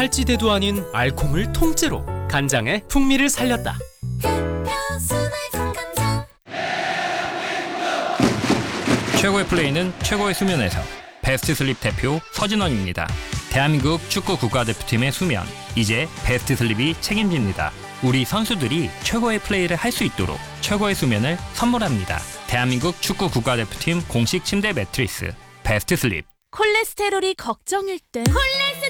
탈지대도 아닌 알콩을 통째로 간장의 풍미를 살렸다. 최고의 플레이는 최고의 수면에서. 베스트 슬립 대표 서진원입니다. 대한민국 축구 국가대표팀의 수면, 이제 베스트 슬립이 책임집니다. 우리 선수들이 최고의 플레이를 할 수 있도록 최고의 수면을 선물합니다. 대한민국 축구 국가대표팀 공식 침대 매트리스 베스트 슬립. 콜레스테롤이 걱정일 땐